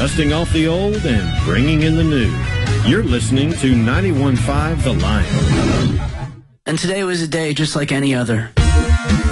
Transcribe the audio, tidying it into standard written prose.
dusting off the old and bringing in the new. You're listening to 91.5 The Lion. And today was a day just like any other.